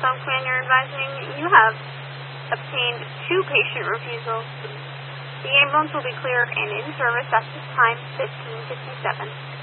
Phone Commander advising you have obtained 2 patient refusals. The ambulance will be cleared and in service at this time, 1557.